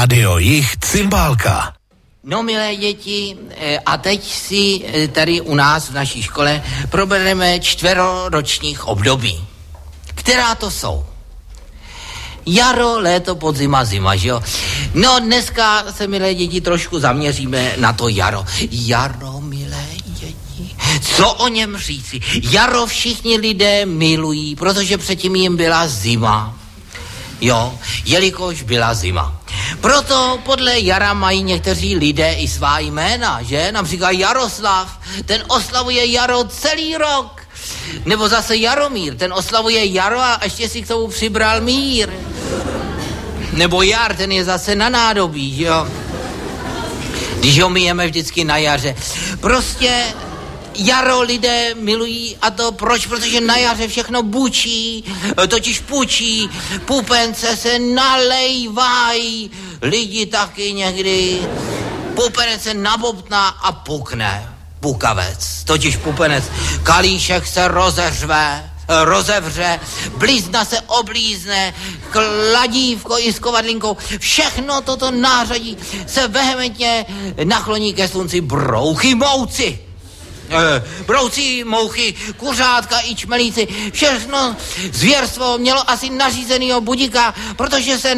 Rádio Jich Cymbálka. No, milé děti, a teď si tady u nás v naší škole probereme 4ročních období. Která to jsou? Jaro, léto, podzima, zima, že jo? No, dneska se, milé děti, trošku zaměříme na to jaro. Jaro, milé děti, co o něm říci? Jaro všichni lidé milují, protože předtím jim byla zima. Jo, jelikož byla zima. Proto podle jara mají někteří lidé i svá jména, že? Například Jaroslav, ten oslavuje jaro celý rok. Nebo zase Jaromír, ten oslavuje jaro a ještě si k tomu přibral mír. Nebo Jar, ten je zase na nádobí, jo? Když ho myjeme vždycky na jaře. Prostě jaro lidé milují, a to proč? Protože na jaře všechno bučí, totiž pučí, pupence se nalejvají, lidi taky někdy, pupenec se nabobtná a pukne. Pukavec, totiž pupenec, kalíšek se rozevře, blízna se oblízne, kladívko i s kovadlinkou, všechno toto nářadí se vehementně nakloní ke slunci brouchy mouci. Brouci, mouchy, kuřátka i čmelíci, všechno zvěrstvo mělo asi nařízenýho budíka, protože se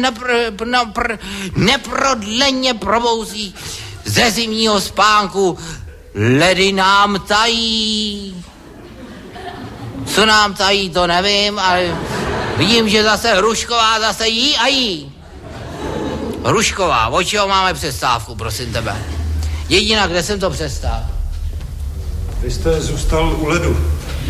neprodleně probouzí ze zimního spánku. Ledy nám tají. Co nám tají, to nevím, ale vidím, že zase Hrušková zase jí a jí. Hrušková, od čeho máme přestávku, prosím tebe? Jediná, kde jsem to přestál? Vy jste zůstal u ledu.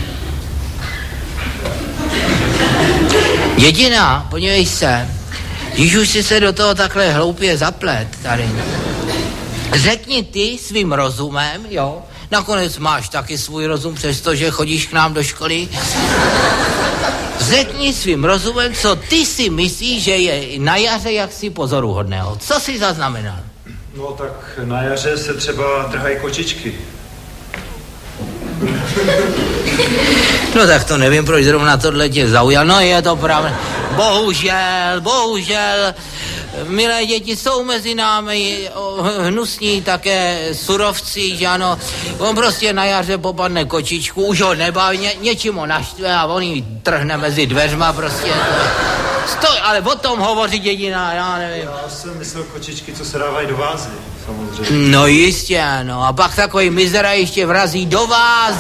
Jediná, podívej se, když už si se do toho takhle hloupě zaplet tady. Řekni ty svým rozumem, jo, nakonec máš taky svůj rozum, přestože chodíš k nám do školy. Řekni svým rozumem, co ty si myslíš, že je na jaře jaksi pozoruhodného. Co jsi zaznamenal? No tak na jaře se třeba trhají kočičky. No tak to nevím, proč zrovna tohle tě zaujal. No je to pravda. Bohužel, milé děti, jsou mezi námi hnusní také surovci, že ano. On prostě na jaře popadne kočičku, už ho nebaví, něčím ho naštve a on ji trhne mezi dveřma prostě. Ale o tom hovoří jediná, já nevím. Já jsem myslel kočičky, co se dávají do vázy, samozřejmě. No jistě, no. A pak takový mizera ještě vrazí do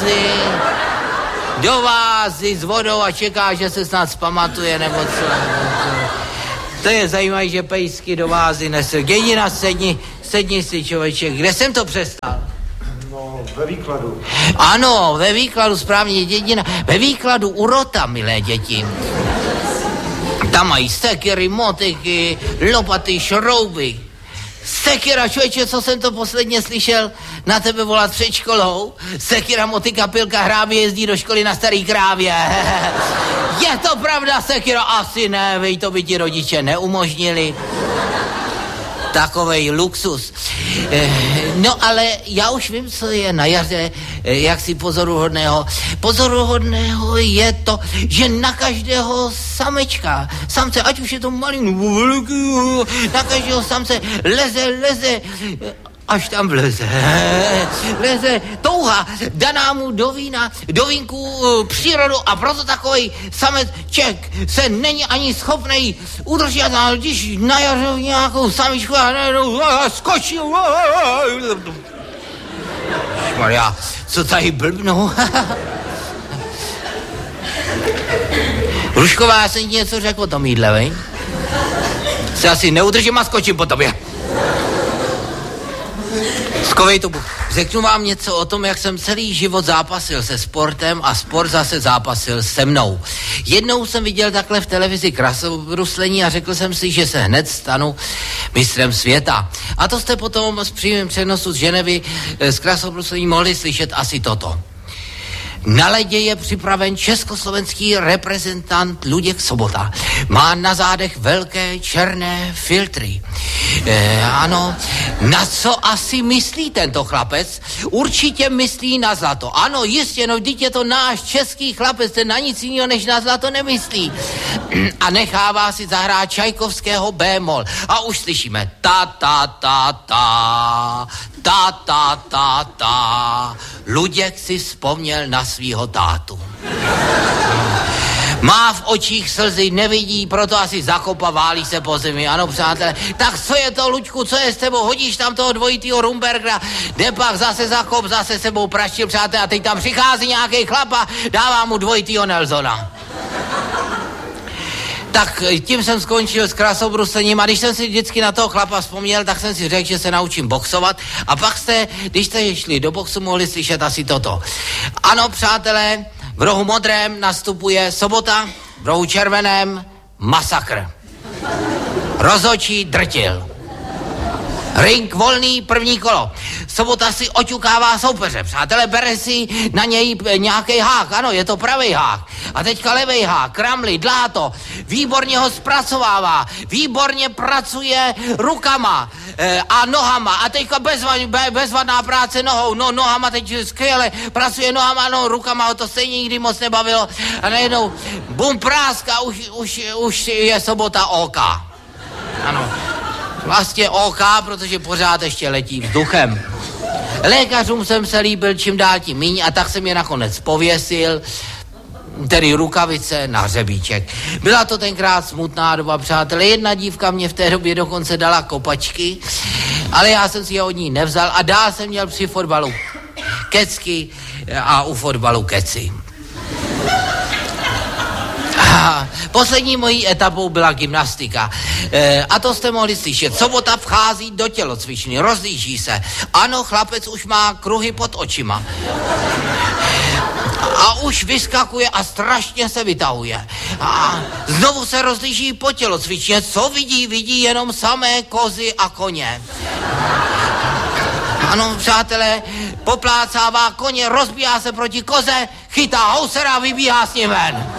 vázy s vodou a čeká, že se snad zpamatuje, nebo co. To je zajímavé, že pejsky do vázy nesou. Dědina, sedni si, člověče. Kde jsem to přestal? No, ve výkladu. Ano, ve výkladu, správně, dědina. Ve výkladu urota, milé děti. Tam mají sekery, motiky, lopaty, šrouby. Sekira, člověče, co jsem to posledně slyšel na tebe volat před školou? Sekira, motika, pilka, hrábě jezdí do školy na starý krávě. Je to pravda, Sekira? Asi ne, vej, to by ti rodiče neumožnili. Takovej luxus. No ale já už vím, co je na jaře jaksi pozoruhodného. Pozoruhodného je to, že na každého samce, ať už je to malý, na každého samce leze, až tam vleze. Leze touha, daná mu do vínku přírodu, a proto takovej sameček se není ani schopnej udržet, a když na jaře nějakou samičku skočí. Maria, co tady blbnou? Hrušková, já jsem ti něco řekl o tom jídle, vej? Se asi neudržím a skočím po tobě. Skovej to. Řeknu vám něco o tom, jak jsem celý život zápasil se sportem a sport zase zápasil se mnou. Jednou jsem viděl takhle v televizi krasobruslení a řekl jsem si, že se hned stanu mistrem světa. A to jste potom s přímým přenosu z Ženevy z krasobruslení mohli slyšet asi toto. Na ledě je připraven československý reprezentant Luděk Sobota. Má na zádech velké černé filtry. Ano, na co asi myslí tento chlapec? Určitě myslí na zlato. Ano, jistě, no vždyť je to náš český chlapec, ten na nic jiného než na zlato nemyslí. A nechává si zahrát Čajkovského bémol. A už slyšíme ta, ta, ta, ta, ta, ta, ta, ta. Luděk si vzpomněl na svýho tátu. Má v očích slzy, nevidí, proto asi zakopa, válí se po zemi. Ano, přátelé, tak co je to, Luďku, co je s tebou? Hodíš tam toho dvojitýho Rumbergera, jde pak zase zakop, zase sebou praštil, přátelé, a teď tam přichází nějaký chlap a dává mu dvojitýho Nelsona. Tak tím jsem skončil s krasobrusením a když jsem si vždycky na toho chlapa vzpomněl, tak jsem si řekl, že se naučím boxovat a pak jste, když jste šli do boxu, mohli slyšet asi toto. Ano, přátelé, v rohu modrém nastupuje Sobota, v rohu červeném Masakr. Rozhodčí Drtil. Ring volný, první kolo. Sobota si oťukává soupeře. Přátelé, bere si na něj nějaký hák. Ano, je to pravý hák. A teďka levej hák, kramli, dláto. Výborně ho zpracovává. Výborně pracuje rukama a nohama. A teďka bezvadná práce nohou. No, nohama teď skvěle pracuje nohama, no, rukama ho to stejně nikdy moc nebavilo. A najednou bum práska, už je Sobota OK. Ano. Vlastně OK, protože pořád ještě letí vzduchem. Lékařům jsem se líbil čím dál tím míň a tak jsem je nakonec pověsil, tedy rukavice na hřebíček. Byla to tenkrát smutná doba, přátelé. Jedna dívka mě v té době dokonce dala kopačky, ale já jsem si je od ní nevzal a dál jsem měl při fotbalu kecky a u fotbalu keci. Poslední mojí etapou byla gymnastika. A to jste mohli slyšet. Sobota vchází do tělocvičny, rozlíží se. Ano, chlapec už má kruhy pod očima. A už vyskakuje a strašně se vytahuje. A znovu se rozlíží po tělocvičně. Co vidí? Vidí jenom samé kozy a koně. Ano, přátelé, poplácává koně, rozbíhá se proti koze, chytá housera a vybíhá s ním ven.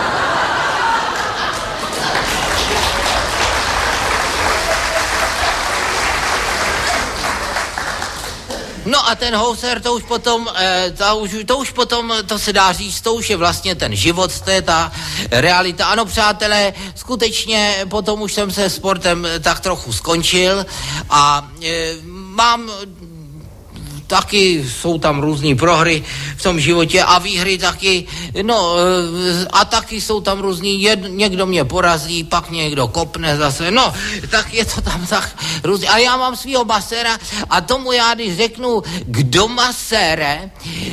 No a ten houser, to už potom, to se dá říct, to už je vlastně ten život, to je ta realita. Ano, přátelé, skutečně potom už jsem se sportem tak trochu skončil a mám... Taky jsou tam různý prohry v tom životě a výhry taky, no a taky jsou tam různý, někdo mě porazí, pak někdo kopne zase, no, tak je to tam tak různý, ale já mám svýho maséra a tomu já, když řeknu, kdo masére,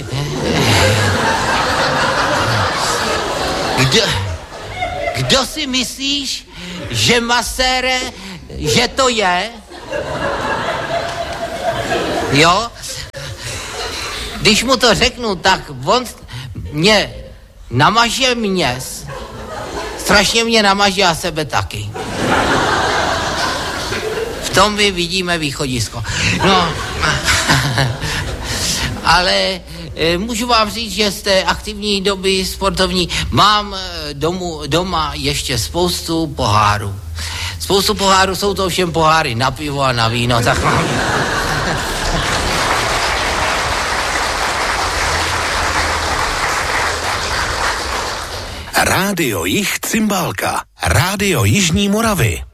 kdo si myslíš, že masére, že to je? Jo? Když mu to řeknu, tak on mě namaže strašně mě namaže a sebe taky. V tom my vidíme východisko. No, ale můžu vám říct, že z té aktivní doby sportovní mám doma ještě spoustu pohárů. Spoustu pohárů, jsou to všem poháry na pivo a na víno, tak mám... Rádio Jih Cymbálka. Rádio Jižní Moravy.